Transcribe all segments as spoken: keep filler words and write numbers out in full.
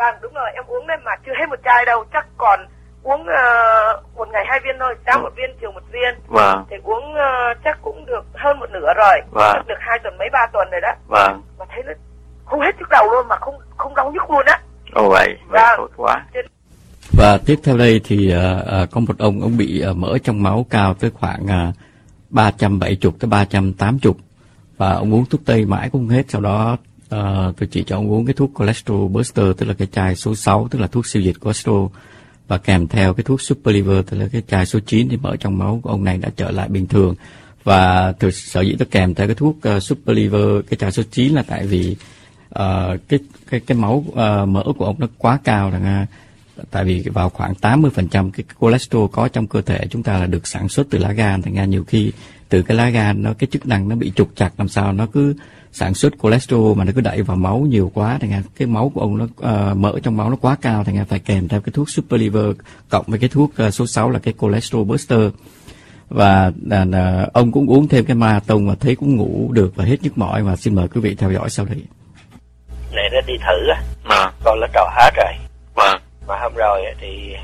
Vâng, đúng rồi, em uống đấy mà chưa hết một chai đâu, chắc còn uống uh, một ngày hai viên thôi, sáng ừ. một viên, chiều một viên. Vâng. Thì uống uh, chắc cũng được hơn một nửa rồi, vâng. chắc được hai tuần mấy ba tuần rồi đó. Vâng. Mà thấy nó không hết nhức đầu luôn, mà không không đau nhức luôn á. Ồ vậy, vậy vâng. Tốt quá. Và tiếp theo đây thì uh, có một ông ông bị uh, mỡ trong máu cao tới khoảng uh, ba trăm bảy mươi tới ba trăm tám mươi, và ông uống thuốc tây mãi cũng không hết. Sau đó uh, tôi chỉ cho ông uống cái thuốc cholesterol booster, tức là cái chai số sáu, tức là thuốc siêu diệt cholesterol, và kèm theo cái thuốc super liver, tức là cái chai số chín, thì mỡ trong máu của ông này đã trở lại bình thường. Và từ sở dĩ tôi kèm theo cái thuốc uh, super liver, cái chai số chín, là tại vì uh, cái cái cái máu uh, mỡ của ông nó quá cao là uh, tại vì vào khoảng tám mươi phần trăm cái cholesterol có trong cơ thể chúng ta là được sản xuất từ lá gan, thành ra nhiều khi từ cái lá gan nó cái chức năng nó bị trục trặc, làm sao nó cứ sản xuất cholesterol mà nó cứ đẩy vào máu nhiều quá, thành ra cái máu của ông nó uh, mỡ trong máu nó quá cao, thành ra phải kèm theo cái thuốc super liver cộng với cái thuốc uh, số sáu là cái cholesterol booster. Và uh, ông cũng uống thêm cái marathon và thấy cũng ngủ được và hết nhức mỏi. Và xin mời quý vị theo dõi sau đây. Này nó đi thử á, à. còn nó trò hết rồi. Vâng. Mà hôm rồi thì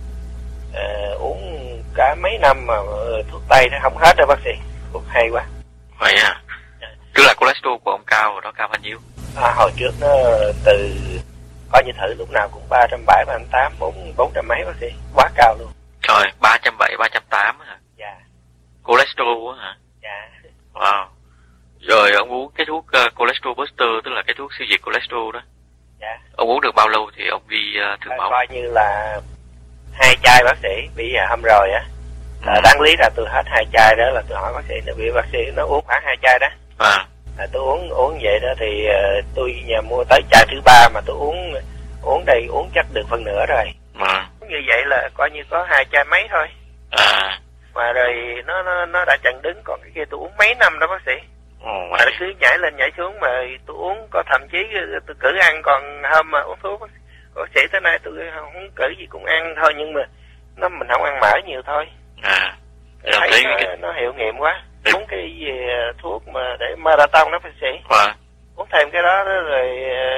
uh, uống cả mấy năm mà uh, thuốc tây nó không hết đâu bác sĩ. Thuốc hay quá. Vậy à? Tức là cholesterol của ông cao rồi đó, cao bao nhiêu? À, hồi trước nó từ coi như thử lúc nào cũng ba trăm bảy mươi, ba trăm tám mươi, bốn bốn trăm mấy bác sĩ, quá cao luôn. Trời, ba trăm bảy mươi, ba trăm tám mươi hả? Dạ. Cholesterol hả? Dạ. Wow. Rồi ông uống cái thuốc uh, cholesterol booster, tức là cái thuốc siêu diệt cholesterol đó. Dạ. Ông uống được bao lâu thì ông đi uh, thử máu? Coi như là hai chai bác sĩ. Bây giờ hôm rồi á, ừ. à, đáng lý là tôi hết hai chai đó, là tôi hỏi bác sĩ, nó bị bác sĩ nó uống khoảng hai chai đó. À. À, tôi uống uống vậy đó thì uh, tôi nhà mua tới chai thứ ba mà tôi uống uống đây uống chắc được phân nửa rồi. À. Như vậy là coi như có hai chai mấy thôi. À. Mà rồi nó nó nó đã chặn đứng, còn cái kia tôi uống mấy năm đó bác sĩ. Ồ, mà nó cứ nhảy lên nhảy xuống, mà tôi uống có thậm chí tôi cử ăn, còn hôm mà uống thuốc bác sĩ tới nay tôi không cử gì cũng ăn thôi, nhưng mà nó mình không ăn mỡ nhiều thôi. À. Thấy thấy nó, cái... nó hiệu nghiệm quá. Uống cái gì thuốc mà để marathon đó bác sĩ. À. Uống thêm cái đó, đó rồi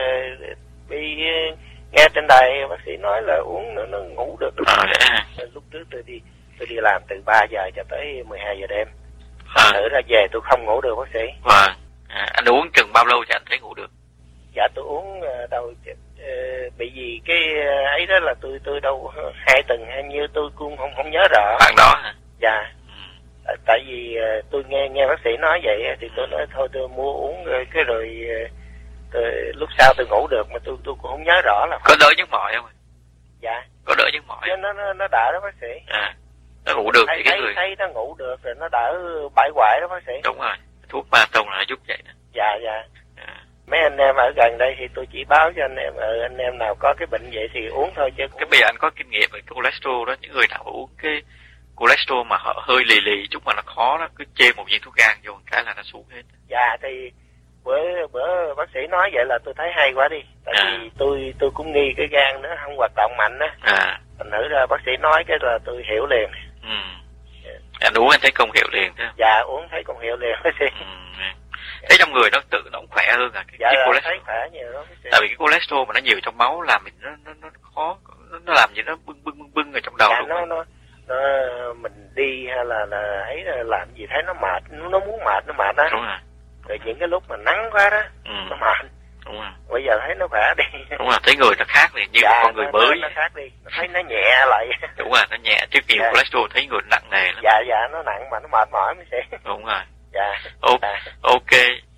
uh, bị uh, nghe trên đài bác sĩ nói là uống nó, nó ngủ được. À, lúc trước tôi đi tôi đi làm từ ba giờ cho tới mười hai giờ đêm. À. Thử ra về tôi không ngủ được bác sĩ. À. À, anh uống chừng bao lâu thì anh thấy ngủ được? Dạ tôi uống uh, đâu uh, bị gì cái uh, ấy đó là tôi tôi đâu hai tuần hay nhiêu tôi cũng không không nhớ rõ. Khoảng đó hả? Dạ. À, tại vì uh, tôi nghe nghe bác sĩ nói vậy thì tôi nói thôi tôi mua uống rồi cái rồi uh, tôi, lúc sau tôi ngủ được, mà tôi tôi cũng không nhớ rõ là có đỡ nhức mỏi không? Dạ. Có đỡ nhức mỏi. Nó nó nó đỡ đó bác sĩ. À. Nó ngủ được thấy, thì cái thấy, người thấy nó ngủ được rồi nó đỡ bãi hoại đó bác sĩ. Đúng rồi, thuốc marathon là nó giúp vậy đó. Dạ dạ. À. Mấy anh em ở gần đây thì tôi chỉ báo cho anh em, ừ, anh em nào có cái bệnh vậy thì uống thôi chứ. Cái bây giờ anh có kinh nghiệm về cholesterol đó, những người nào uống cái cholesterol mà họ hơi lì lì chút mà nó khó đó, cứ chê một viên thuốc gan vô một cái là nó xuống hết. Dạ thì bữa bữa bác sĩ nói vậy là tôi thấy hay quá đi, tại à. vì tôi tôi cũng nghi cái gan nó không hoạt động mạnh á. À. Thành thử ra bác sĩ nói cái là tôi hiểu liền. Ừ. Yeah. Anh uống anh thấy công hiệu liền thế? Dạ uống thấy công hiệu liền bác sĩ. Ừ. Thấy trong người nó tự nó cũng khỏe hơn à cái, dạ, cái cholesterol. Thấy khỏe nhiều đó bác sĩ. Tại vì cái cholesterol mà nó nhiều trong máu làm mình nó nó nó khó, nó, nó làm gì nó bưng bưng bưng bưng ở trong đầu. Dạ, đúng nó, không? nó nó mình đi hay là là ấy là làm gì thấy nó mệt, nó, nó muốn mệt nó mệt á. Đúng rồi. Rồi những cái lúc mà nắng quá đó, ừ. nó mệt. Đúng rồi. Bây giờ thấy nó khỏe đi. Đúng rồi, thấy người nó khác liền, như dạ, một con người nó, mới. Nó, nó khác đi, nó thấy nó nhẹ lại. Đúng rồi, nó nhẹ, chứ nhiều dạ. cholesterol thấy người nặng nề lắm. Dạ dạ, nó nặng mà nó mệt mỏi mới sẽ. Đúng rồi. Dạ. O- dạ. Ok.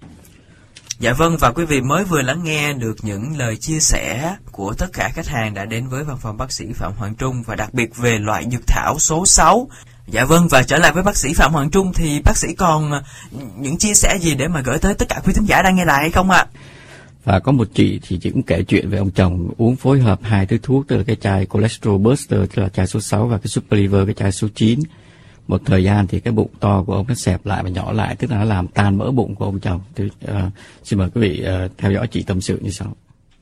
Dạ vâng, và quý vị mới vừa lắng nghe được những lời chia sẻ của tất cả khách hàng đã đến với văn phòng bác sĩ Phạm Hoàng Trung, và đặc biệt về loại dược thảo số sáu. Dạ vâng, và trở lại với bác sĩ Phạm Hoàng Trung thì bác sĩ còn những chia sẻ gì để mà gửi tới tất cả quý thính giả đang nghe lại hay không ạ? À? Và có một chị thì chị cũng kể chuyện về ông chồng uống phối hợp hai thứ thuốc, tức là cái chai cholesterol booster, tức là chai số sáu, và cái super liver, cái chai số chín. Một thời gian thì cái bụng to của ông nó xẹp lại và nhỏ lại, tức là nó làm tan mỡ bụng của ông chồng. Thì, uh, xin mời quý vị uh, theo dõi chị tâm sự như sau.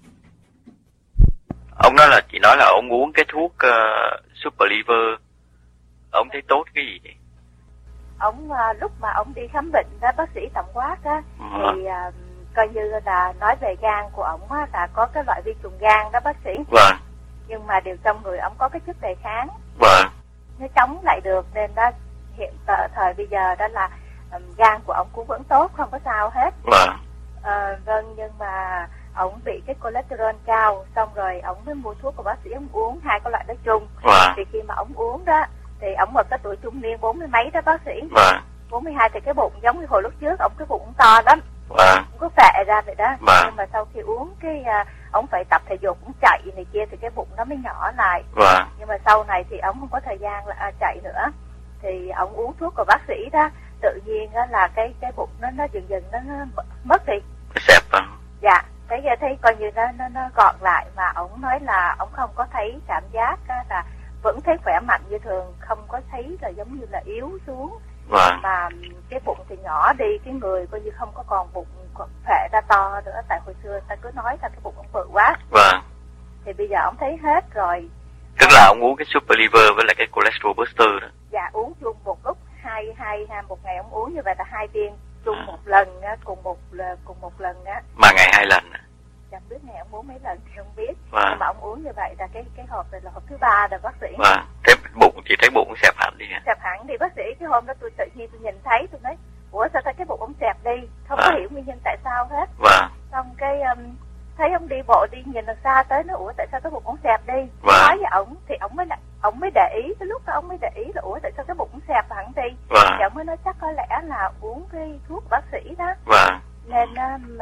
Ông nói là chị nói là ông uống cái thuốc uh, super liver, ông thấy tốt cái gì vậy? Ông uh, lúc mà ông đi khám bệnh ra bác sĩ tổng quát á, ừ. thì uh, coi như là nói về gan của ổng á, là có cái loại vi trùng gan đó bác sĩ. Vâng. Nhưng mà điều trong người ổng có cái chất đề kháng. Vâng. Nó chống lại được, nên đó hiện tại thời bây giờ đó là um, gan của ổng cũng vẫn tốt, không có sao hết. Vâng. À, vâng, nhưng mà ổng bị cái cholesterol cao, xong rồi ổng mới mua thuốc của bác sĩ ổng uống hai cái loại đó chung. Vâng. Thì khi mà ổng uống đó thì ổng ở cái tuổi trung niên bốn mươi mấy đó bác sĩ. Vâng. bốn mươi hai thì cái bụng giống như hồi lúc trước, ổng cái bụng to lắm. Vâng. Cũng có phệ ra vậy đó. Vâng. Nhưng mà sau khi uống cái uh, ổng phải tập thể dục, cũng chạy này kia thì cái bụng nó mới nhỏ lại. Vâng. Nhưng mà sau này thì ổng không có thời gian là à, chạy nữa, thì ổng uống thuốc của bác sĩ đó, tự nhiên đó là cái cái bụng nó nó dần dần nó, nó mất đi. Cái xẹp vâng. Dạ, thấy thấy coi như nó nó nó gọn lại, mà ổng nói là ổng không có thấy cảm giác á, là vẫn thấy khỏe mạnh như thường, không có thấy là giống như là yếu xuống. Vâng. Mà cái bụng thì nhỏ đi, cái người coi như không có còn bụng phệ ra to nữa, tại hồi xưa ta cứ nói là cái bụng ông bự quá. Vâng. Thì bây giờ ông thấy hết rồi. Tức là ông uống cái Super Liver với lại cái Cholesterol Booster đó. Dạ, uống chung một lúc, hai hai hai một ngày ông uống như vậy là hai viên chung à. một lần á, cùng một cùng một lần á. Mà ngày hai lần. Chẳng biết ngày ông uống mấy lần thì không biết. Vâng. Nhưng mà ông uống như vậy là cái cái hộp này là hộp thứ ba rồi bác sĩ. Vâng. Thế bụng chỉ thấy bụng xẹp hẳn đi hả? Xẹp hẳn thì bác sĩ cái hôm đó tôi tự nhiên tôi nhìn thấy, tôi nói ủa sao thấy cái bụng ông xẹp đi, không vâng. có hiểu nguyên nhân tại sao hết. Vâng. Xong cái um, thấy ông đi bộ đi nhìn đằng xa tới, nó ủa tại sao cái bụng ông xẹp đi. Vâng. Nói với ổng thì ổng mới là ổng mới để ý, cái lúc đó ổng mới để ý là ủa tại sao cái bụng xẹp hẳn đi. Vâng. Thì ổng mới nói chắc có lẽ là uống cái thuốc của bác sĩ đó. Vâng. Nên um,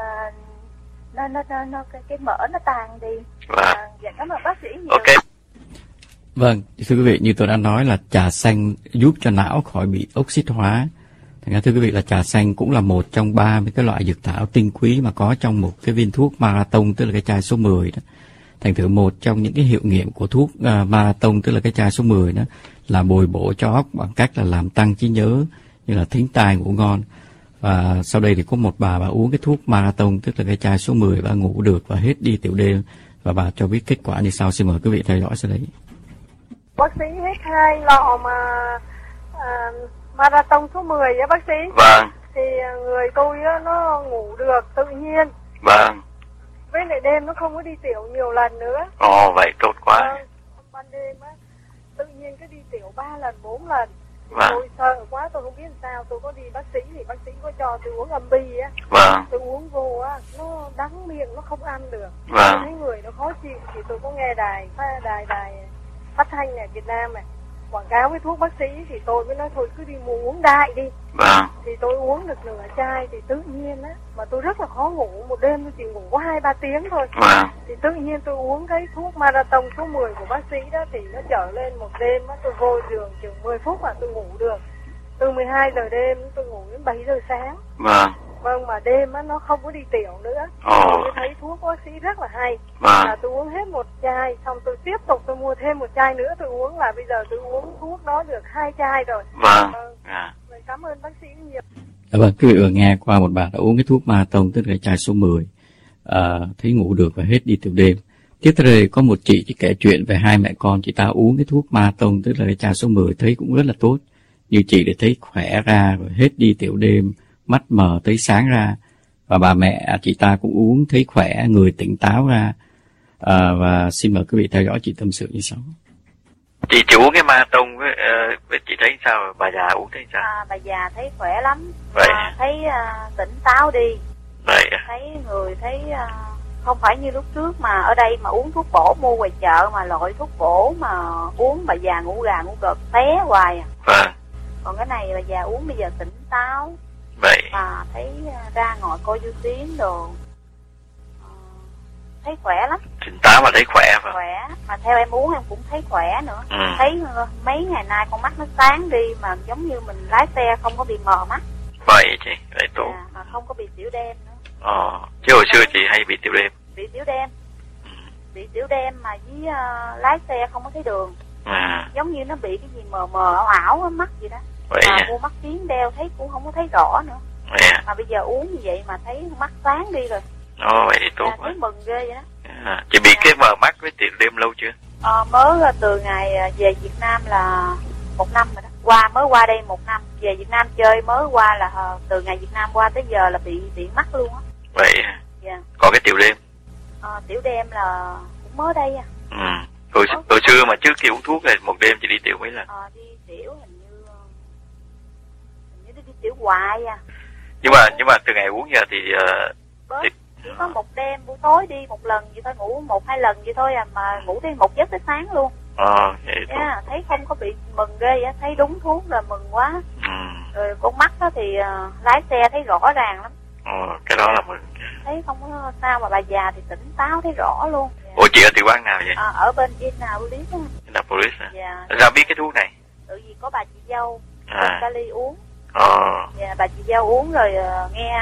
nó nó nó nó cái, cái mỡ nó tan đi. Vâng. À, dạ cảm ơn bác sĩ nhiều. Ok. Vâng, thưa quý vị, như tôi đã nói là trà xanh giúp cho não khỏi bị oxit hóa. Thành ra thưa quý vị là trà xanh cũng là một trong ba mươi cái loại dược thảo tinh quý mà có trong một cái viên thuốc marathon, tức là cái chai số mười đó. Thành thử một trong những cái hiệu nghiệm của thuốc uh, marathon, tức là cái chai số mười đó, là bồi bổ cho óc bằng cách là làm tăng trí nhớ, như là thính tai ngủ ngon. Và sau đây thì có một bà bà uống cái thuốc marathon, tức là cái chai số mười, bà ngủ được và hết đi tiểu đêm, và bà cho biết kết quả như sau. Xin mời quý vị theo dõi sau đấy. Bác sĩ hết hai lọ mà à, marathon số mười á bác sĩ. Vâng. Thì người tôi á, nó ngủ được tự nhiên. Vâng. Với lại đêm nó không có đi tiểu nhiều lần nữa. Ồ vậy tốt quá. À, ban đêm á tự nhiên cái đi tiểu ba lần bốn lần. Vâng. Tôi sợ quá, tôi không biết làm sao. Tôi có đi bác sĩ thì bác sĩ có cho tôi uống âm bi á. Vâng. Tôi uống vô á, nó đắng miệng, nó không ăn được. Vâng. Tôi thấy người nó khó chịu. Thì tôi có nghe đài đài đài phát thanh này Việt Nam này quảng cáo với thuốc bác sĩ, thì tôi mới nói thôi cứ đi mua uống đại đi. Vâng. Thì tôi uống được nửa chai thì tự nhiên á, mà tôi rất là khó ngủ, một đêm tôi chỉ ngủ có hai ba tiếng thôi. Vâng. Thì tự nhiên tôi uống cái thuốc marathon số mười của bác sĩ đó, thì nó trở lên một đêm á, tôi vô giường chừng mười phút mà tôi ngủ được. Từ mười hai giờ đêm tôi ngủ đến bảy giờ sáng. Vâng. Vâng, mà đêm á nó không có đi tiểu nữa. Ồ. Tôi thấy thuốc bác sĩ rất là hay. Vâng. Là tôi uống hết một chai, xong tôi tiếp tục tôi mua thêm một chai nữa tôi uống, là bây giờ tôi uống thuốc đó được hai chai rồi. Vâng. Vâng. À. Vậy cảm ơn bác sĩ nhiều. À, vâng, quý vị vừa nghe qua một bà đã uống cái thuốc marathon, tức là cái chai số mười, à, thấy ngủ được và hết đi tiểu đêm. Tiếp theo đây có một chị chỉ kể chuyện về hai mẹ con chị ta uống cái thuốc marathon, tức là cái chai số mười, thấy cũng rất là tốt. Như chị để thấy khỏe ra, rồi hết đi tiểu đêm, mắt mờ thấy sáng ra. Và bà mẹ chị ta cũng uống thấy khỏe, người tỉnh táo ra. À, và xin mời quý vị theo dõi chị tâm sự như sau. Chị chỉ uống cái marathon với, uh, với chị thấy sao? Bà già uống thấy sao? À, bà già thấy khỏe lắm. Vậy à, thấy uh, tỉnh táo đi. Vậy thấy người thấy uh, không phải như lúc trước mà ở đây mà uống thuốc bổ mua ngoài chợ, mà loại thuốc bổ mà uống bà già ngủ gà ngủ gật té hoài à. Vâng. Còn cái này bà già uống bây giờ tỉnh táo. Vậy mà thấy uh, ra ngồi coi du tuyến đồ, uh, thấy khỏe lắm. tỉnh táo mà thấy khỏe phải? Khỏe, mà theo em uống em cũng thấy khỏe nữa. Ừ. Thấy uh, mấy ngày nay con mắt nó sáng đi, mà giống như mình lái xe không có bị mờ mắt. Vậy chị, vậy tốt. À, mà không có bị tiểu đêm nữa. Ờ, chứ hồi xưa chị hay bị tiểu đêm. Bị tiểu đêm. Ừ. Bị tiểu đêm mà với uh, lái xe không có thấy đường. À. Giống như nó bị cái gì mờ mờ ảo ảo ở mắt vậy đó. Vậy mà à? mua mắt kiếng đeo thấy cũng không có thấy rõ nữa. Vậy à? Mà bây giờ uống như vậy mà thấy mắt sáng đi rồi. Ồ, vậy thì tốt à, quá. thấy mừng ghê vậy đó. À, chị bị à. cái mờ mắt với tiểu đêm lâu chưa? À, mới từ ngày về Việt Nam là một năm rồi đó. Qua mới qua đây một năm, về Việt Nam chơi mới qua là từ ngày Việt Nam qua tới giờ là bị bị mắc luôn á. Vậy. Dạ. Còn cái tiểu đêm? À, tiểu đêm là cũng mới đây à. Ừ. Hồi, hồi xưa mà trước khi uống thuốc này một đêm chỉ đi tiểu mấy lần? À, đi tiểu hình như hình như đi, đi tiểu hoài à. Nhưng mà nhưng mà từ ngày uống giờ thì, uh, Bớt, thì... chỉ có một đêm buổi tối đi một lần vậy thôi, ngủ một hai lần vậy thôi à, mà ngủ đi một giấc tới sáng luôn. Ờ, vậy yeah, thấy không có bị mừng ghê á, thấy đúng thuốc rồi mừng quá. Ừ. Rồi con mắt đó thì uh, lái xe thấy rõ ràng lắm. Ờ, cái đó là mừng. Thấy không có sao, mà bà già thì tỉnh táo thấy rõ luôn. Yeah. Ủa chị ở tiểu bang nào vậy? À, ở bên Indianapolis á. Indianapolis hả? Dạ. Sao biết cái thuốc này? Tự vì có bà chị dâu à. bên Cali uống. Ờ. Dạ, bà chị dâu uống rồi uh, nghe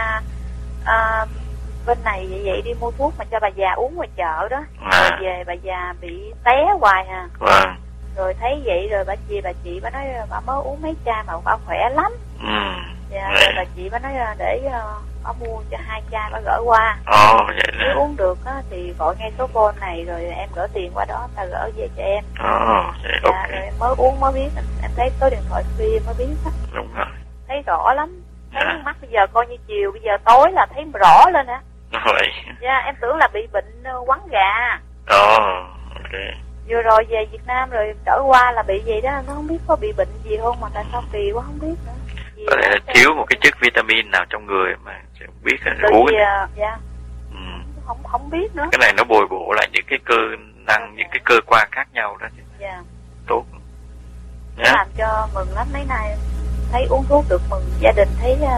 uh, bên này vậy vậy đi mua thuốc mà cho bà già uống ngoài chợ đó. À. Rồi về bà già bị té hoài à. Vâng. Rồi thấy vậy rồi bà chị bà chị bà nói bà mới uống mấy chai mà bà khỏe lắm. Ừ. Dạ, rồi bà chị bà nói để uh, bà mua cho hai chai bà gửi qua. Ồ, vậy đó. Nếu uống được á thì gọi ngay số phone này rồi em gửi tiền qua đó, ta gửi về cho em. Ồ, vậy dạ, ok. Rồi em mới uống mới biết, em, em thấy số điện thoại free em mới biết á. Đúng rồi. Thấy rõ lắm. Thấy à. mắt bây giờ coi như chiều, bây giờ tối là thấy rõ lên hả? Vậy. Dạ, em tưởng là bị bệnh quắn gà. Ồ, ok. Vừa rồi về Việt Nam rồi trở qua là bị gì đó, nó không biết có bị bệnh gì không mà tại sao kỳ quá không biết nữa. Gì có thể là thiếu một cái chất vitamin nào trong người mà sẽ không biết là uống. Vì, dạ. Ừ. Không không biết nữa. Cái này nó bồi bổ lại những cái cơ năng, okay. những cái cơ quan khác nhau đó. Dạ. Tốt. Nó làm cho mừng lắm, mấy nay thấy uống thuốc được mừng, gia đình thấy uh,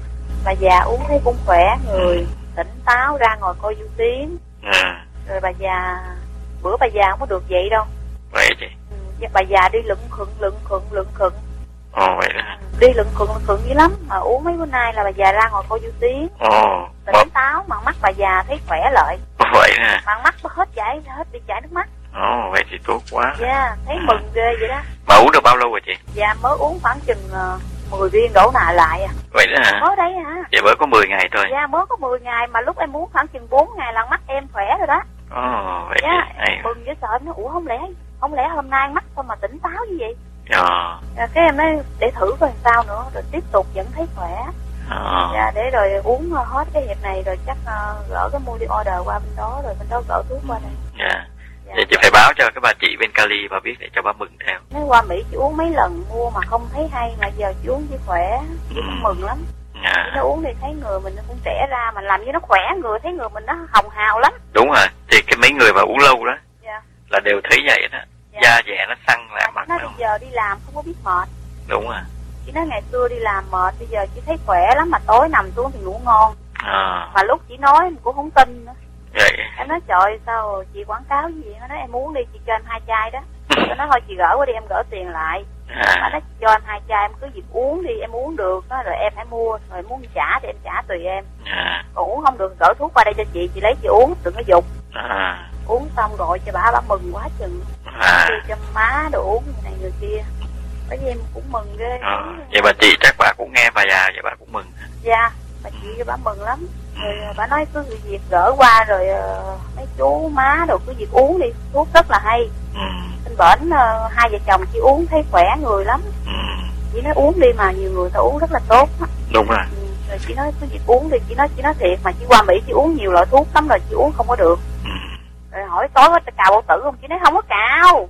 bà già uống thấy cũng khỏe người, ừ. tỉnh táo ra ngồi coi du tiến. À. Rồi bà già bữa bà già không có được vậy đâu. Vậy chị. Ừ, bà già đi lựng khựng lựng khựng lựng khựng. Ồ vậy đó. Đi lựng khựng lựng khựng dữ lắm, mà uống mấy bữa nay là bà già ra ngồi coi du tiến. Ồ. Tỉnh mà... táo, mà mắt bà già thấy khỏe lại. Vậy nè. Mà mắt hết chảy hết đi chảy nước mắt. Ồ vậy thì tốt quá. Dạ, yeah, thấy à. mừng ghê vậy đó. Mà uống được bao lâu rồi chị? Dạ mới uống khoảng chừng uh, mười viên đổ lại lại à. Vậy đó hả? Mới đấy hả? Vậy mới có mười ngày thôi. Dạ mới có mười ngày mà lúc em uống khoảng chừng bốn ngày là mắt em khỏe rồi đó. Ồ vậy dạ, thì mừng với sợ em nói ủa không lẽ không lẽ hôm nay mắt sao mà tỉnh táo như vậy. Ờ. Dạ, cái em nói để thử coi sao nữa, rồi tiếp tục vẫn thấy khỏe. Ờ. Dạ để rồi uống hết cái hiệp này rồi chắc uh, gỡ cái mua đi order qua bên đó rồi bên đó gỡ thuốc qua đây. Dạ. Dạ. Vậy chị phải báo cho cái bà chị bên Cali bà biết để cho bà mừng theo. Nói qua Mỹ chị uống mấy lần mua mà không thấy hay, mà giờ chị uống chỉ khỏe, chị ừ. cũng mừng lắm. Dạ. Chị nó uống thì thấy người mình nó cũng trẻ ra, mà làm như nó khỏe người, thấy người mình nó hồng hào lắm. Đúng rồi, thì cái mấy người mà uống lâu đó dạ. là đều thấy vậy đó. Dạ. Da dẻ nó săn lại mặt. Nó bây giờ đi làm không có biết mệt. Đúng rồi. Chị nói ngày xưa đi làm mệt, bây giờ chị thấy khỏe lắm, mà tối nằm xuống thì ngủ ngon. À. Mà lúc chị nói mình cũng không tin nữa. Vậy. Em nói trời sao chị quảng cáo gì, nó nói em uống đi chị cho em hai chai đó. Tôi nói thôi chị gỡ qua đi em gỡ tiền lại. À. Nó nói cho em hai chai em cứ việc uống đi, em uống được đó, rồi em phải mua, rồi muốn trả thì em trả tùy em. À. Còn uống không được gỡ thuốc qua đây cho chị, chị lấy chị uống, đừng có dục. À. Uống xong gọi cho bà, bà mừng quá chừng. À. Đi cho má đồ uống người này người kia. Bởi vì em cũng mừng ghê. À. Vậy bà chị chắc bà cũng nghe bà già vậy bà cũng mừng. Dạ, bà chị cho bà mừng lắm. Rồi bà nói cứ việc gỡ qua rồi uh, mấy chú má đồ cứ việc uống đi, thuốc rất là hay. Ừ. Bên bển uh, hai vợ chồng chị uống thấy khỏe người lắm. Ừ. Chị nói uống đi mà nhiều người ta uống rất là tốt á. Đúng rồi. Ừ. Rồi chị nói cứ việc uống đi, chị nói chị nói thiệt mà chị qua Mỹ chị uống nhiều loại thuốc lắm rồi chị uống không có được. Ừ. Rồi hỏi tối có cào bao tử không, chị nói không có cào.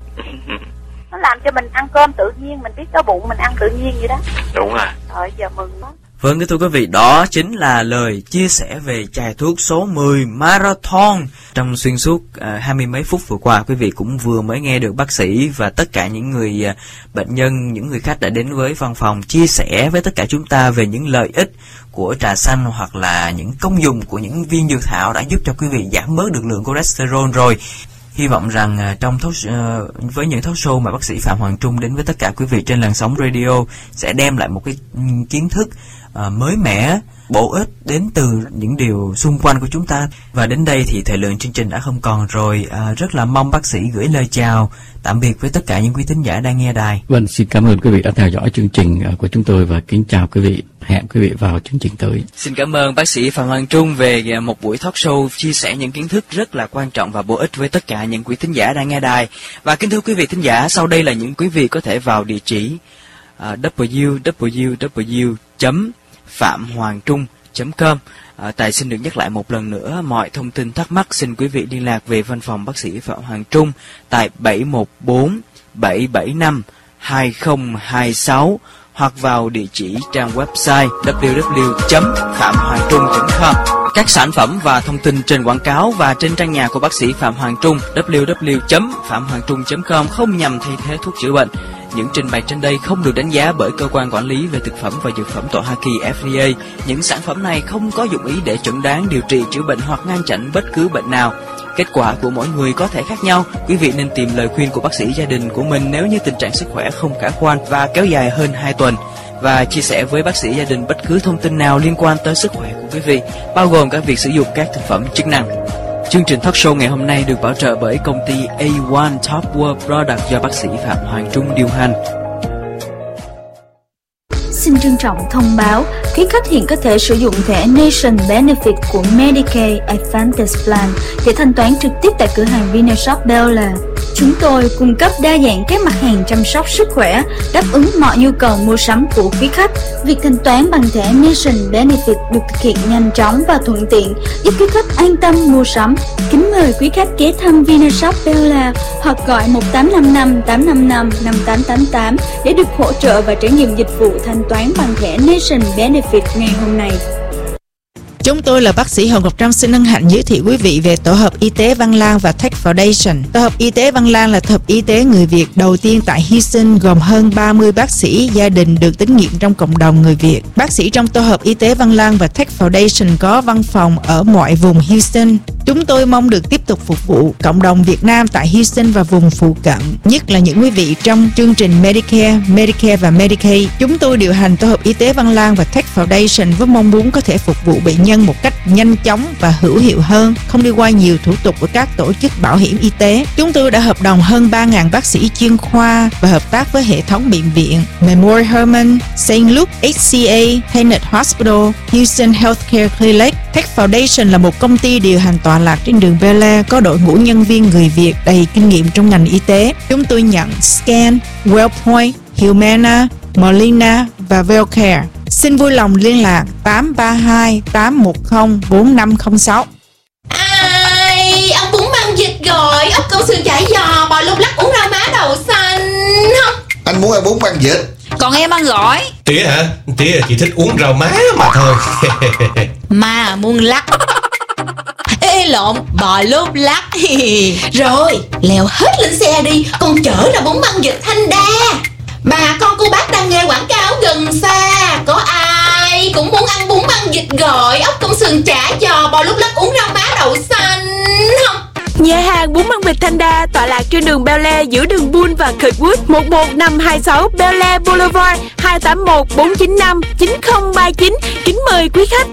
Nó làm cho mình ăn cơm tự nhiên, mình biết đói bụng mình ăn tự nhiên vậy đó. Đúng rồi. Rồi giờ mừng lắm. Vâng, thưa quý vị, đó chính là lời chia sẻ về chai thuốc số mười Marathon. Trong xuyên suốt uh, hai mươi mấy phút vừa qua, quý vị cũng vừa mới nghe được bác sĩ và tất cả những người uh, bệnh nhân, những người khách đã đến với văn phòng chia sẻ với tất cả chúng ta về những lợi ích của trà xanh hoặc là những công dụng của những viên dược thảo đã giúp cho quý vị giảm bớt được lượng cholesterol rồi. Hy vọng rằng uh, trong talk, uh, với những talk show mà bác sĩ Phạm Hoàng Trung đến với tất cả quý vị trên làn sóng radio sẽ đem lại một cái um, kiến thức uh, mới mẻ, bổ ích đến từ những điều xung quanh của chúng ta. Và đến đây thì thời lượng chương trình đã không còn rồi. Uh, rất là mong bác sĩ gửi lời chào tạm biệt với tất cả những quý thính giả đang nghe đài. Vâng, xin cảm ơn quý vị đã theo dõi chương trình của chúng tôi và kính chào quý vị. Hẹn quý vị vào chương trình tới. Xin cảm ơn bác sĩ Phạm Hoàng Trung về một buổi talk show chia sẻ những kiến thức rất là quan trọng và bổ ích với tất cả những quý thính giả đang nghe đài. Và kính thưa quý vị thính giả, sau đây là những quý vị có thể vào địa chỉ uh, w w w chấm phạm hoàng trung chấm com. À, Tài xin được nhắc lại một lần nữa, mọi thông tin thắc mắc xin quý vị liên lạc về văn phòng bác sĩ Phạm Hoàng Trung tại bảy một bốn bảy bảy năm hai không hai sáu hoặc vào địa chỉ trang website w w w chấm phạm hoàng trung chấm com. Các sản phẩm và thông tin trên quảng cáo và trên trang nhà của bác sĩ Phạm Hoàng Trung w w w chấm phạm hoàng trung chấm com không nhằm thay thế thuốc chữa bệnh. Những trình bày trên đây không được đánh giá bởi cơ quan quản lý về thực phẩm và dược phẩm tại Hoa Kỳ F D A. Những sản phẩm này không có dụng ý để chẩn đoán, điều trị, chữa bệnh hoặc ngăn chặn bất cứ bệnh nào. Kết quả của mỗi người có thể khác nhau. Quý vị nên tìm lời khuyên của bác sĩ gia đình của mình nếu như tình trạng sức khỏe không khả quan và kéo dài hơn hai tuần. Và chia sẻ với bác sĩ gia đình bất cứ thông tin nào liên quan tới sức khỏe của quý vị, bao gồm cả việc sử dụng các thực phẩm chức năng. Chương trình talk show ngày hôm nay được bảo trợ bởi công ty A một Top World Product do bác sĩ Phạm Hoàng Trung điều hành. Xin trân trọng thông báo, quý khách hiện có thể sử dụng thẻ Nation Benefit của Medicare Advantage Plan để thanh toán trực tiếp tại cửa hàng Vinashop Bella. Chúng tôi cung cấp đa dạng các mặt hàng chăm sóc sức khỏe, đáp ứng mọi nhu cầu mua sắm của quý khách. Việc thanh toán bằng thẻ Nation Benefit được thực hiện nhanh chóng và thuận tiện, giúp quý khách an tâm mua sắm. Kính mời quý khách ghé thăm Vinashop Bella hoặc gọi một tám năm năm tám năm năm năm tám tám tám để được hỗ trợ và trải nghiệm dịch vụ thanh toán bằng thẻ Nation Benefit ngày hôm nay. Chúng tôi là bác sĩ Hồng Ngọc Trâm xin hân hạnh giới thiệu quý vị về tổ hợp y tế Văn Lang và Tech Foundation. Tổ hợp y tế Văn Lang là tổ hợp y tế người Việt đầu tiên tại Houston, gồm hơn ba mươi bác sĩ gia đình được tín nhiệm trong cộng đồng người Việt. Bác sĩ trong tổ hợp y tế Văn Lang và Tech Foundation có văn phòng ở mọi vùng Houston. Chúng tôi mong được tiếp tục phục vụ cộng đồng Việt Nam tại Houston và vùng phụ cận, nhất là những quý vị trong chương trình Medicare, Medicare và Medicaid. Chúng tôi điều hành tổ hợp y tế Văn Lang và Tech Foundation với mong muốn có thể phục vụ bệnh nhân một cách nhanh chóng và hữu hiệu hơn, không đi qua nhiều thủ tục của các tổ chức bảo hiểm y tế. Chúng tôi đã hợp đồng hơn ba nghìn bác sĩ chuyên khoa và hợp tác với hệ thống bệnh viện Memorial Hermann, Saint Luke, H C A, Tenet Hospital, Houston Healthcare Clinic. Tech Foundation là một công ty điều hành tọa lạc trên đường Bel Air, có đội ngũ nhân viên người Việt đầy kinh nghiệm trong ngành y tế. Chúng tôi nhận Scan, Wellpoint, Humana, Molina và Wellcare. Xin vui lòng liên lạc tám ba hai tám một không bốn năm không sáu. Ai, ông bún băng dịch rồi, ốc câu sườn chả giò, bò lúc lắc uống rau má đậu xanh. Anh muốn ăn bún băng dịch, còn em ăn gỏi. Tía hả? Tía chỉ thích uống rau má mà thôi. Mà muốn lắc. Ê lộn, bò lúc lắc. Rồi, leo hết lên xe đi, con chở là bún băng dịch Thanh Đa. Bà con cô bác đang nghe quảng cáo gần xa, có ai cũng muốn ăn bún băng dịch gỏi, ốc công sườn chả giò, bò lúc lắc uống rau má đậu xanh không? Nhà hàng bún băng vịt Thanh Đa tọa lạc trên đường Bel Air giữa đường Bull và Kirkwood, một một năm hai sáu Bel Air Boulevard, hai tám một bốn chín năm chín không ba chín. Kính mời quý khách.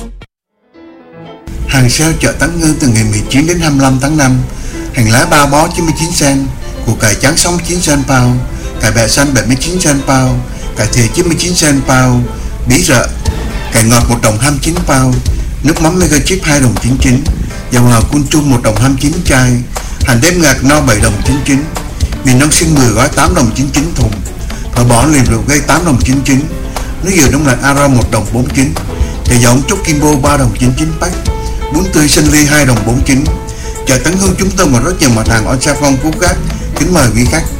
Hàng sale chợ Tấn Ngân từ ngày mười chín đến hai mươi lăm tháng năm. Hành lá ba bó chín mươi chín cent, củ cải trắng sáu mươi chín cent pound, cải bẹ xanh bảy mươi chín cent pound, cải thìa chín mươi chín cent pound, bí rợ, cải ngọt một đồng hai mươi chín pound, nước mắm mega chip hai đồng chín chín, dầu hào Kun Trung một đồng hai mươi chín chai, hành đếm ngạc no bảy đồng chín chín, mì nông xiên mười gói tám đồng chín chín thùng, phở bò liền rượu gây tám đồng chín chín, nước dừa đông lạnh Ara một đồng bốn chín, chè giọng Trúc Kimbo ba đồng chín chín pack, bún tươi sinh ly hai đồng bốn chín. Chợ Tấn Hưng chúng tôi còn rất nhiều mặt hàng on sale phong phú khác. Kính mời quý khách.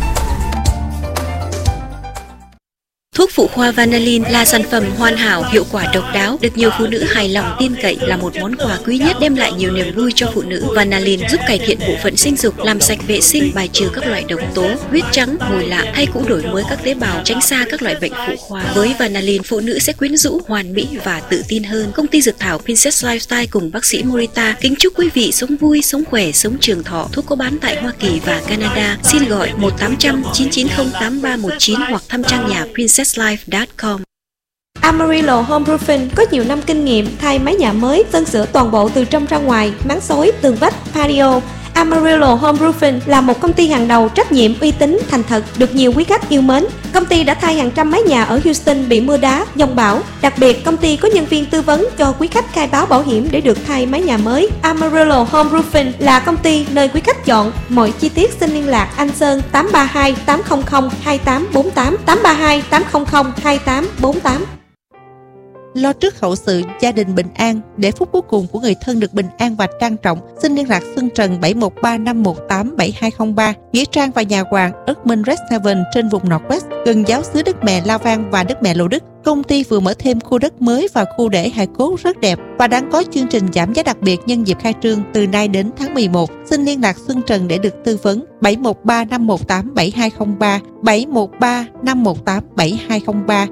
Thuốc phụ khoa Vanillin là sản phẩm hoàn hảo, hiệu quả độc đáo, được nhiều phụ nữ hài lòng tin cậy, là một món quà quý nhất đem lại nhiều niềm vui cho phụ nữ. Vanillin giúp cải thiện bộ phận sinh dục, làm sạch vệ sinh, bài trừ các loại độc tố, huyết trắng, mùi lạ hay cũng đổi mới các tế bào, tránh xa các loại bệnh phụ khoa. Với Vanillin, phụ nữ sẽ quyến rũ, hoàn mỹ và tự tin hơn. Công ty dược thảo Princess Lifestyle cùng bác sĩ Morita kính chúc quý vị sống vui, sống khỏe, sống trường thọ. Thuốc có bán tại Hoa Kỳ và Canada. Xin gọi một tám trăm chín chín không tám ba một chín hoặc thăm trang nhà princess life chấm com. Amarillo Home Roofing có nhiều năm kinh nghiệm thay mái nhà mới, sơn sửa toàn bộ từ trong ra ngoài, máng xối, tường vách, patio. Amarillo Home Roofing là một công ty hàng đầu, trách nhiệm, uy tín, thành thật, được nhiều quý khách yêu mến. Công ty đã thay hàng trăm mái nhà ở Houston bị mưa đá, dông bão. Đặc biệt, công ty có nhân viên tư vấn cho quý khách khai báo bảo hiểm để được thay mái nhà mới. Amarillo Home Roofing là công ty nơi quý khách chọn. Mọi chi tiết xin liên lạc anh Sơn tám ba hai tám không không hai tám bốn tám, tám ba hai tám không không hai tám bốn tám. lo trước hậu sự, gia đình bình an, để phút cuối cùng của người thân được bình an và trang trọng. Xin liên lạc Xuân Trần bảy một ba năm một tám bảy hai không ba, nghĩa trang và nhà hoàng Erdman Red Seven trên vùng Northwest, gần giáo xứ Đức Mẹ La Vang và Đức Mẹ Lộ Đức. Công ty vừa mở thêm khu đất mới và khu để hài cốt rất đẹp và đang có chương trình giảm giá đặc biệt nhân dịp khai trương từ nay đến tháng mười một. Xin liên lạc Xuân Trần để được tư vấn. bảy một ba năm một tám bảy hai không ba, bảy một ba năm một tám bảy hai không ba.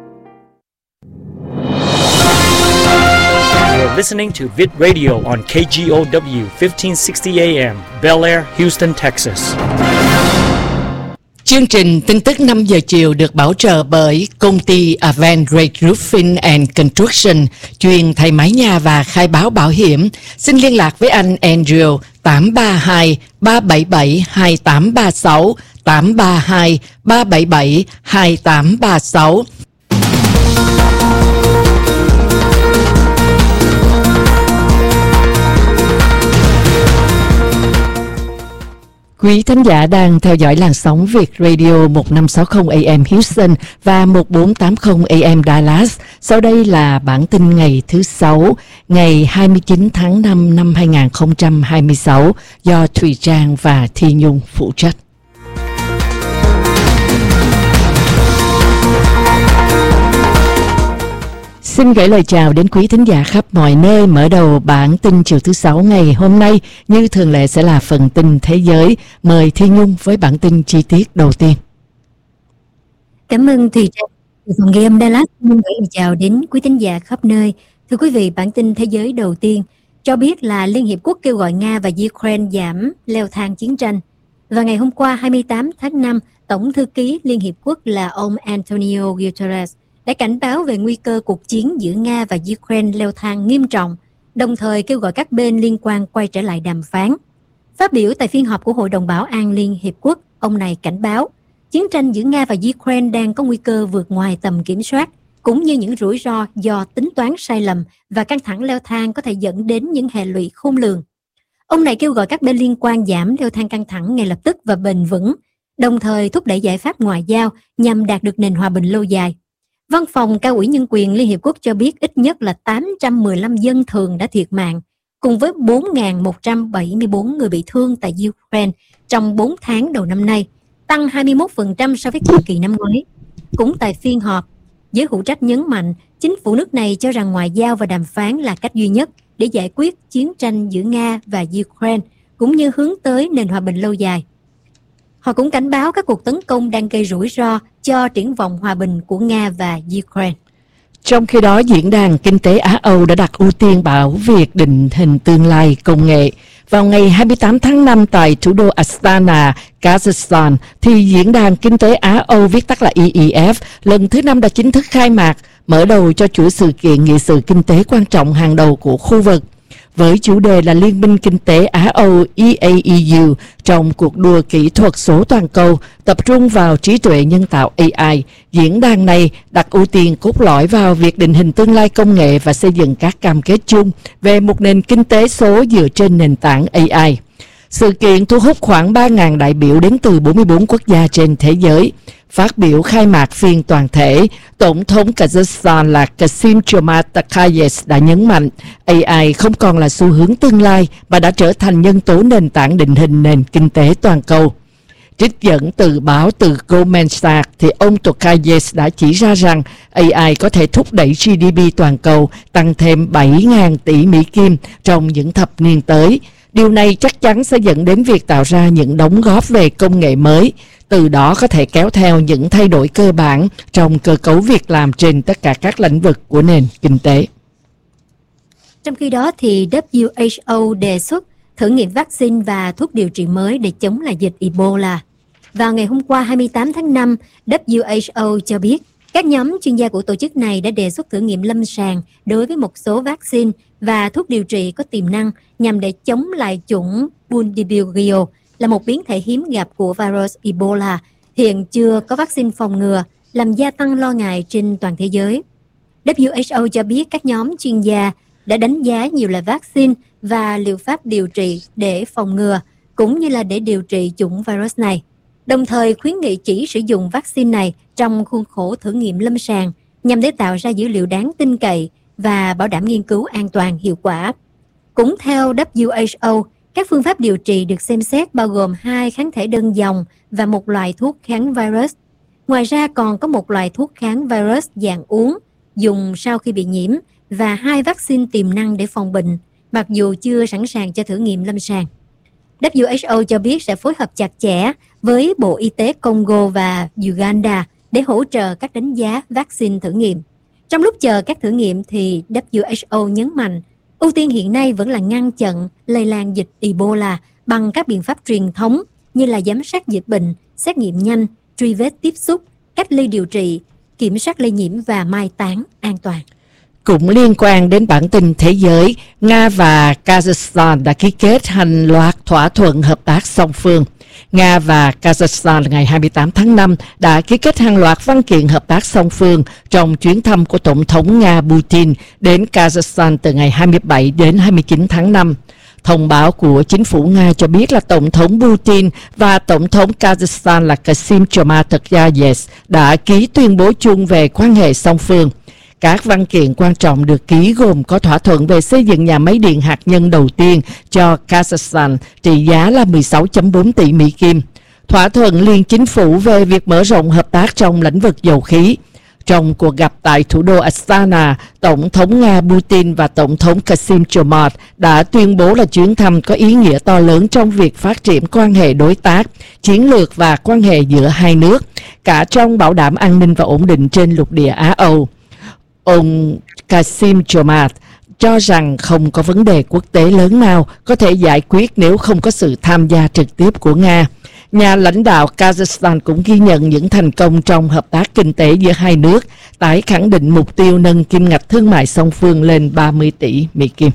You're listening to Vid Radio on K G O W fifteen sixty A M, Bel Air, Houston, Texas. Chương trình tin tức năm giờ chiều được bảo trợ bởi công ty Avant Great Roofing and Construction, chuyên thay mái nhà và khai báo bảo hiểm. Xin liên lạc với anh Andrew tám ba hai ba bảy bảy hai tám ba sáu, tám ba hai ba bảy bảy hai tám ba sáu. Quý thính giả đang theo dõi làn sóng Việt Radio một năm sáu không A M Houston và một bốn tám không A M Dallas. Sau đây là bản tin ngày thứ Sáu, ngày hai mươi chín tháng năm năm hai nghìn không trăm hai mươi sáu do Thùy Trang và Thi Nhung phụ trách. Xin gửi lời chào đến quý thính giả khắp mọi nơi. Mở đầu bản tin chiều thứ Sáu ngày hôm nay, như thường lệ sẽ là phần tin thế giới. Mời Thi Nhung với bản tin chi tiết đầu tiên. Cảm ơn Thùy Trang. Từ phòng ghi âm Dallas, xin gửi lời chào đến quý thính giả khắp nơi. Thưa quý vị, bản tin thế giới đầu tiên cho biết là Liên Hiệp Quốc kêu gọi Nga và Ukraine giảm leo thang chiến tranh. Và ngày hôm qua hai mươi tám tháng năm, Tổng thư ký Liên Hiệp Quốc là ông Antonio Guterres đã cảnh báo về nguy cơ cuộc chiến giữa Nga và Ukraine leo thang nghiêm trọng, đồng thời kêu gọi các bên liên quan quay trở lại đàm phán. Phát biểu tại phiên họp của Hội đồng Bảo an Liên Hiệp Quốc, ông này cảnh báo chiến tranh giữa Nga và Ukraine đang có nguy cơ vượt ngoài tầm kiểm soát, cũng như những rủi ro do tính toán sai lầm và căng thẳng leo thang có thể dẫn đến những hệ lụy khôn lường. Ông này kêu gọi các bên liên quan giảm leo thang căng thẳng ngay lập tức và bền vững, đồng thời thúc đẩy giải pháp ngoại giao nhằm đạt được nền hòa bình lâu dài. Văn phòng Cao ủy Nhân quyền Liên Hiệp Quốc cho biết ít nhất là tám trăm mười lăm dân thường đã thiệt mạng, cùng với bốn nghìn một trăm bảy mươi tư người bị thương tại Ukraine trong bốn tháng đầu năm nay, tăng hai mươi mốt phần trăm so với cùng kỳ năm ngoái. Cũng tại phiên họp, giới hữu trách nhấn mạnh chính phủ nước này cho rằng ngoại giao và đàm phán là cách duy nhất để giải quyết chiến tranh giữa Nga và Ukraine, cũng như hướng tới nền hòa bình lâu dài. Họ cũng cảnh báo các cuộc tấn công đang gây rủi ro cho triển vọng hòa bình của Nga và Ukraine. Trong khi đó, Diễn đàn Kinh tế Á-Âu đã đặt ưu tiên bảo việc định hình tương lai công nghệ. Vào ngày hai mươi tám tháng năm tại thủ đô Astana, Kazakhstan, thì Diễn đàn Kinh tế Á-Âu, viết tắt là E E F, lần thứ năm đã chính thức khai mạc, mở đầu cho chuỗi sự kiện nghị sự kinh tế quan trọng hàng đầu của khu vực. Với chủ đề là Liên minh Kinh tế Á-Âu E A E U trong cuộc đua kỹ thuật số toàn cầu, tập trung vào trí tuệ nhân tạo A I, diễn đàn này đặt ưu tiên cốt lõi vào việc định hình tương lai công nghệ và xây dựng các cam kết chung về một nền kinh tế số dựa trên nền tảng A I. Sự kiện thu hút khoảng ba nghìn đại biểu đến từ bốn mươi bốn quốc gia trên thế giới. Phát biểu khai mạc phiên toàn thể, Tổng thống Kazakhstan là Kassym-Jomart Tokayev đã nhấn mạnh A I không còn là xu hướng tương lai mà đã trở thành nhân tố nền tảng định hình nền kinh tế toàn cầu. Trích dẫn từ báo từ Goldman Sachs, thì ông Tokayev đã chỉ ra rằng A I có thể thúc đẩy G D P toàn cầu tăng thêm bảy nghìn tỷ Mỹ Kim trong những thập niên tới. Điều này chắc chắn sẽ dẫn đến việc tạo ra những đóng góp về công nghệ mới, từ đó có thể kéo theo những thay đổi cơ bản trong cơ cấu việc làm trên tất cả các lĩnh vực của nền kinh tế. Trong khi đó, thì W H O đề xuất thử nghiệm vaccine và thuốc điều trị mới để chống lại dịch Ebola. Vào ngày hôm qua hai mươi tám tháng năm, W H O cho biết các nhóm chuyên gia của tổ chức này đã đề xuất thử nghiệm lâm sàng đối với một số vaccine và thuốc điều trị có tiềm năng nhằm để chống lại chủng Bundibugyo, là một biến thể hiếm gặp của virus Ebola, hiện chưa có vaccine phòng ngừa, làm gia tăng lo ngại trên toàn thế giới. W H O cho biết các nhóm chuyên gia đã đánh giá nhiều loại vaccine và liệu pháp điều trị để phòng ngừa, cũng như là để điều trị chủng virus này, đồng thời khuyến nghị chỉ sử dụng vaccine này trong khuôn khổ thử nghiệm lâm sàng nhằm để tạo ra dữ liệu đáng tin cậy và bảo đảm nghiên cứu an toàn hiệu quả. Cũng theo W H O, các phương pháp điều trị được xem xét bao gồm hai kháng thể đơn dòng và một loại thuốc kháng virus. Ngoài ra còn có một loại thuốc kháng virus dạng uống dùng sau khi bị nhiễm và hai vaccine tiềm năng để phòng bệnh, mặc dù chưa sẵn sàng cho thử nghiệm lâm sàng. W H O cho biết sẽ phối hợp chặt chẽ với Bộ Y tế Congo và Uganda để hỗ trợ các đánh giá vaccine thử nghiệm. Trong lúc chờ các thử nghiệm thì W H O nhấn mạnh ưu tiên hiện nay vẫn là ngăn chặn lây lan dịch Ebola bằng các biện pháp truyền thống như là giám sát dịch bệnh, xét nghiệm nhanh, truy vết tiếp xúc, cách ly điều trị, kiểm soát lây nhiễm và mai táng an toàn. Cũng liên quan đến bản tin thế giới, Nga và Kazakhstan đã ký kết hàng loạt thỏa thuận hợp tác song phương. Nga và Kazakhstan ngày hai mươi tám tháng năm đã ký kết hàng loạt văn kiện hợp tác song phương trong chuyến thăm của Tổng thống Nga Putin đến Kazakhstan từ ngày hai mươi bảy đến hai mươi chín tháng năm. Thông báo của chính phủ Nga cho biết là Tổng thống Putin và Tổng thống Kazakhstan là Kassym-Jomart Tokayev đã ký tuyên bố chung về quan hệ song phương. Các văn kiện quan trọng được ký gồm có thỏa thuận về xây dựng nhà máy điện hạt nhân đầu tiên cho Kazakhstan trị giá là mười sáu phẩy bốn tỷ Mỹ Kim, thỏa thuận liên chính phủ về việc mở rộng hợp tác trong lĩnh vực dầu khí. Trong cuộc gặp tại thủ đô Astana, Tổng thống Nga Putin và Tổng thống Kassym-Jomart đã tuyên bố là chuyến thăm có ý nghĩa to lớn trong việc phát triển quan hệ đối tác, chiến lược và quan hệ giữa hai nước, cả trong bảo đảm an ninh và ổn định trên lục địa Á Âu. Ông Kassym-Jomart cho rằng không có vấn đề quốc tế lớn nào có thể giải quyết nếu không có sự tham gia trực tiếp của Nga. Nhà lãnh đạo Kazakhstan cũng ghi nhận những thành công trong hợp tác kinh tế giữa hai nước, tái khẳng định mục tiêu nâng kim ngạch thương mại song phương lên ba mươi tỷ Mỹ Kim.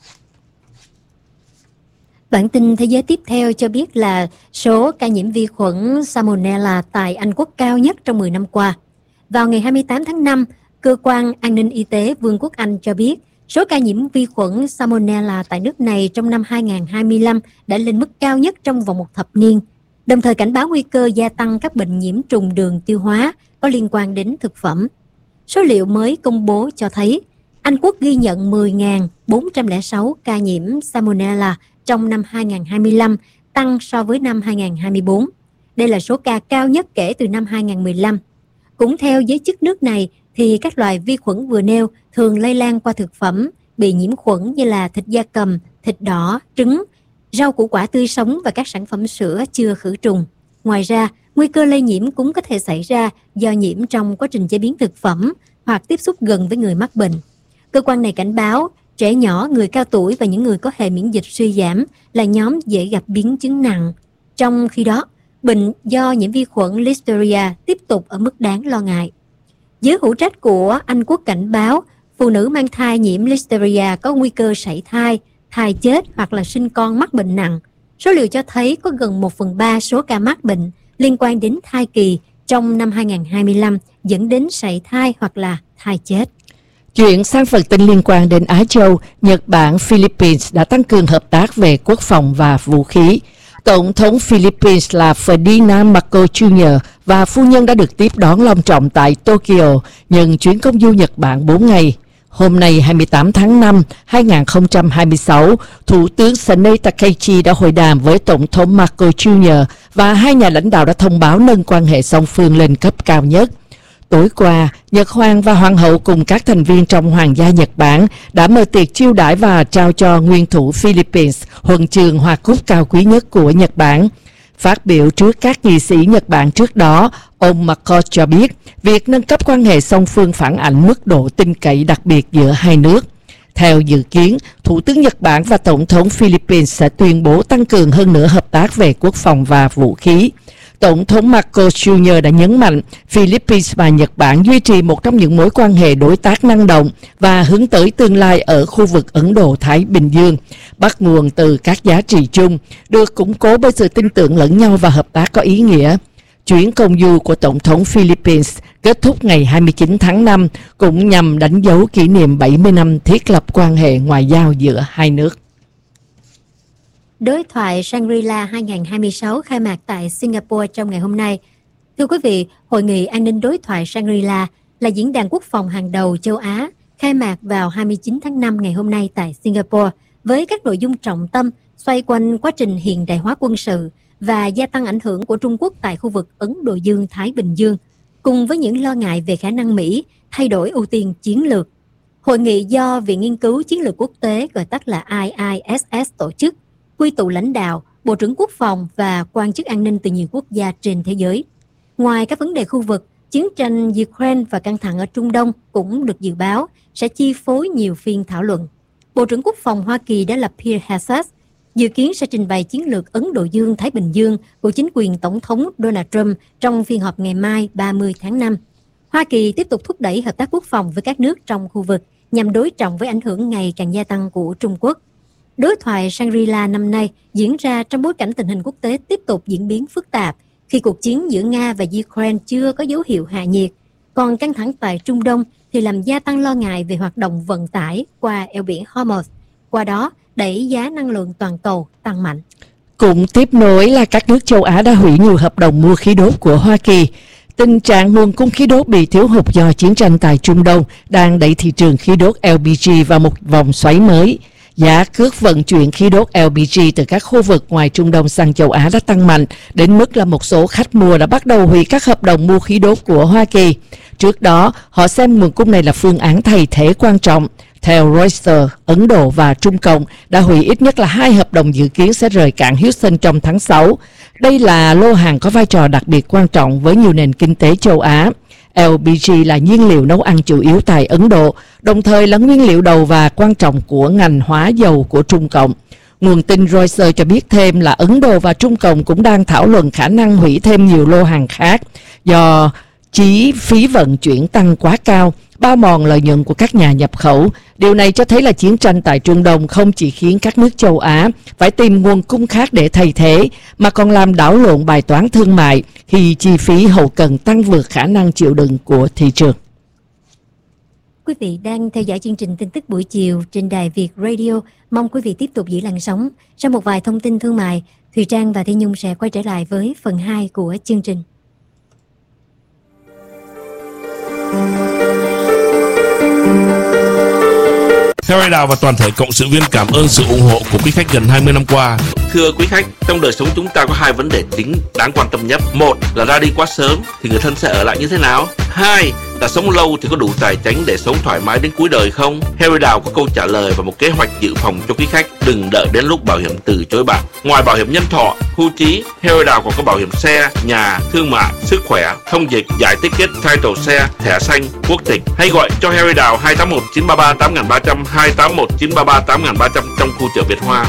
Bản tin thế giới tiếp theo cho biết là số ca nhiễm vi khuẩn Salmonella tại Anh Quốc cao nhất trong mười năm qua. Vào ngày hai mươi tám tháng năm, Cơ quan An ninh Y tế Vương quốc Anh cho biết số ca nhiễm vi khuẩn Salmonella tại nước này trong năm hai không hai lăm đã lên mức cao nhất trong vòng một thập niên, đồng thời cảnh báo nguy cơ gia tăng các bệnh nhiễm trùng đường tiêu hóa có liên quan đến thực phẩm. Số liệu mới công bố cho thấy Anh Quốc ghi nhận mười nghìn bốn trăm lẻ sáu ca nhiễm Salmonella trong năm hai không hai lăm, tăng so với năm hai không hai tư. Đây là số ca cao nhất kể từ năm hai không một lăm. Cũng theo giới chức nước này, thì các loài vi khuẩn vừa nêu thường lây lan qua thực phẩm bị nhiễm khuẩn như là thịt gia cầm, thịt đỏ, trứng, rau củ quả tươi sống và các sản phẩm sữa chưa khử trùng. Ngoài ra, nguy cơ lây nhiễm cũng có thể xảy ra do nhiễm trong quá trình chế biến thực phẩm hoặc tiếp xúc gần với người mắc bệnh. Cơ quan này cảnh báo trẻ nhỏ, người cao tuổi và những người có hệ miễn dịch suy giảm là nhóm dễ gặp biến chứng nặng. Trong khi đó, bệnh do nhiễm vi khuẩn Listeria tiếp tục ở mức đáng lo ngại. Giới hữu trách của Anh Quốc cảnh báo phụ nữ mang thai nhiễm Listeria có nguy cơ sảy thai, thai chết hoặc là sinh con mắc bệnh nặng. Số liệu cho thấy có gần một phần ba số ca mắc bệnh liên quan đến thai kỳ trong năm hai không hai lăm dẫn đến sảy thai hoặc là thai chết. Chuyển sang phần tin liên quan đến Á Châu, Nhật Bản, Philippines đã tăng cường hợp tác về quốc phòng và vũ khí. Tổng thống Philippines là Ferdinand Marcos Junior và phu nhân đã được tiếp đón long trọng tại Tokyo nhân chuyến công du Nhật Bản bốn ngày. Hôm nay hai mươi tám tháng năm hai nghìn không trăm hai mươi sáu, Thủ tướng Sanae Takaichi đã hội đàm với Tổng thống Marcos Junior và hai nhà lãnh đạo đã thông báo nâng quan hệ song phương lên cấp cao nhất. Tối qua, Nhật Hoàng và Hoàng hậu cùng các thành viên trong Hoàng gia Nhật Bản đã mở tiệc chiêu đãi và trao cho nguyên thủ Philippines huân chương hoa cúc cao quý nhất của Nhật Bản. Phát biểu trước các nghị sĩ Nhật Bản trước đó, ông Marcos cho biết việc nâng cấp quan hệ song phương phản ảnh mức độ tin cậy đặc biệt giữa hai nước. Theo dự kiến, Thủ tướng Nhật Bản và Tổng thống Philippines sẽ tuyên bố tăng cường hơn nữa hợp tác về quốc phòng và vũ khí. Tổng thống Marcos Junior đã nhấn mạnh Philippines và Nhật Bản duy trì một trong những mối quan hệ đối tác năng động và hướng tới tương lai ở khu vực Ấn Độ-Thái Bình Dương, bắt nguồn từ các giá trị chung, được củng cố bởi sự tin tưởng lẫn nhau và hợp tác có ý nghĩa. Chuyến công du của Tổng thống Philippines kết thúc ngày hai mươi chín tháng năm cũng nhằm đánh dấu kỷ niệm bảy mươi năm thiết lập quan hệ ngoại giao giữa hai nước. Đối thoại Shangri-La hai không hai sáu khai mạc tại Singapore trong ngày hôm nay. Thưa quý vị, Hội nghị An ninh đối thoại Shangri-La là diễn đàn quốc phòng hàng đầu châu Á, khai mạc vào hai mươi chín tháng năm ngày hôm nay tại Singapore với các nội dung trọng tâm xoay quanh quá trình hiện đại hóa quân sự và gia tăng ảnh hưởng của Trung Quốc tại khu vực Ấn Độ Dương-Thái Bình Dương, cùng với những lo ngại về khả năng Mỹ thay đổi ưu tiên chiến lược. Hội nghị do Viện Nghiên cứu Chiến lược Quốc tế, gọi tắt là I I S S tổ chức, quy tụ lãnh đạo, Bộ trưởng Quốc phòng và quan chức an ninh từ nhiều quốc gia trên thế giới. Ngoài các vấn đề khu vực, chiến tranh Ukraine và căng thẳng ở Trung Đông cũng được dự báo sẽ chi phối nhiều phiên thảo luận. Bộ trưởng Quốc phòng Hoa Kỳ đã là Pete Hegseth dự kiến sẽ trình bày chiến lược Ấn Độ Dương-Thái Bình Dương của chính quyền Tổng thống Donald Trump trong phiên họp ngày mai ba mươi tháng năm. Hoa Kỳ tiếp tục thúc đẩy hợp tác quốc phòng với các nước trong khu vực nhằm đối trọng với ảnh hưởng ngày càng gia tăng của Trung Quốc. Đối thoại Shangri-La năm nay diễn ra trong bối cảnh tình hình quốc tế tiếp tục diễn biến phức tạp khi cuộc chiến giữa Nga và Ukraine chưa có dấu hiệu hạ nhiệt, còn căng thẳng tại Trung Đông thì làm gia tăng lo ngại về hoạt động vận tải qua eo biển Hormuz, qua đó đẩy giá năng lượng toàn cầu tăng mạnh. Cũng tiếp nối là các nước châu Á đã hủy nhiều hợp đồng mua khí đốt của Hoa Kỳ. Tình trạng nguồn cung khí đốt bị thiếu hụt do chiến tranh tại Trung Đông đang đẩy thị trường khí đốt L P G vào một vòng xoáy mới. Giá cước vận chuyển khí đốt L P G từ các khu vực ngoài Trung Đông sang châu Á đã tăng mạnh, đến mức là một số khách mua đã bắt đầu hủy các hợp đồng mua khí đốt của Hoa Kỳ. Trước đó, họ xem nguồn cung này là phương án thay thế quan trọng. Theo Reuters, Ấn Độ và Trung Cộng đã hủy ít nhất là hai hợp đồng dự kiến sẽ rời cảng Houston trong tháng sáu. Đây là lô hàng có vai trò đặc biệt quan trọng với nhiều nền kinh tế châu Á. L P G là nhiên liệu nấu ăn chủ yếu tại Ấn Độ, đồng thời là nguyên liệu đầu và quan trọng của ngành hóa dầu của Trung Cộng. Nguồn tin Reuters cho biết thêm là Ấn Độ và Trung Cộng cũng đang thảo luận khả năng hủy thêm nhiều lô hàng khác do chi phí vận chuyển tăng quá cao, bao mòn lợi nhuận của các nhà nhập khẩu. Điều này cho thấy là chiến tranh tại Trung Đông không chỉ khiến các nước châu Á phải tìm nguồn cung khác để thay thế, mà còn làm đảo lộn bài toán thương mại khi chi phí hậu cần tăng vượt khả năng chịu đựng của thị trường. Quý vị đang theo dõi chương trình tin tức buổi chiều trên đài Việt Radio. Mong quý vị tiếp tục giữ làn sóng. Sau một vài thông tin thương mại, Thùy Trang và Thế Nhung sẽ quay trở lại với phần hai của chương trình. Harry Đào và toàn thể cộng sự viên cảm ơn sự ủng hộ của quý khách gần hai mươi năm qua. Thưa quý khách, trong đời sống chúng ta có hai vấn đề chính đáng quan tâm nhất. Một là ra đi quá sớm thì người thân sẽ ở lại như thế nào? Hai là sống lâu thì có đủ tài chính để sống thoải mái đến cuối đời không? Harry Đào có câu trả lời và một kế hoạch dự phòng cho quý khách. Đừng đợi đến lúc bảo hiểm từ chối bạn. Ngoài bảo hiểm nhân thọ, hưu trí, Harry Đào còn có bảo hiểm xe, nhà, thương mại, sức khỏe, thông dịch, giải ticket, title xe, thẻ xanh, quốc tịch. Hãy gọi cho Harry Đào hai tám một chín ba ba tám ba không không, hai tám một chín ba ba tám ba không không trong khu chợ Việt Hoa.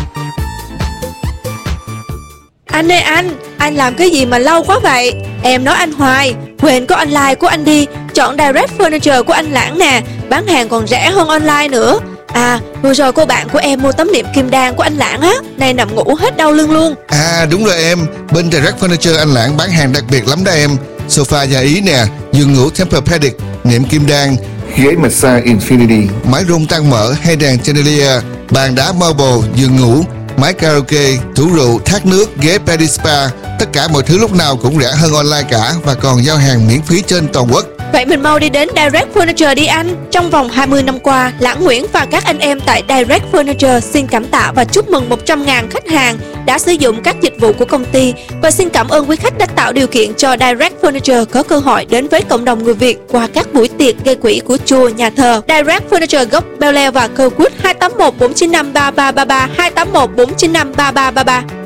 Anh ơi anh, anh làm cái gì mà lâu quá vậy? Em nói anh hoài, quên có online của anh đi. Chọn Direct Furniture của anh Lãng nè, bán hàng còn rẻ hơn online nữa. À, vừa rồi cô bạn của em mua tấm nệm kim đan của anh Lãng á, nay nằm ngủ hết đau lưng luôn. À đúng rồi em, bên Direct Furniture anh Lãng bán hàng đặc biệt lắm đó em. Sofa nhà Ý nè, giường ngủ Tempur-Pedic, nệm kim đan, ghế massage Infinity, máy rung tăng mở hay đèn chandelier, bàn đá marble, giường ngủ, máy karaoke, tủ rượu, thác nước, ghế Pedispa. Tất cả mọi thứ lúc nào cũng rẻ hơn online cả và còn giao hàng miễn phí trên toàn quốc. Vậy mình mau đi đến Direct Furniture đi anh. Trong vòng hai mươi năm qua, Lãng Nguyễn và các anh em tại Direct Furniture xin cảm tạ và chúc mừng một trăm nghìn khách hàng đã sử dụng các dịch vụ của công ty. Và xin cảm ơn quý khách đã tạo điều kiện cho Direct Furniture có cơ hội đến với cộng đồng người Việt qua các buổi tiệc gây quỹ của chùa, nhà thờ. Direct Furniture gốc Bel Air và Kirkwood hai tám một bốn chín năm ba ba ba ba, hai tám một bốn chín năm ba ba ba ba.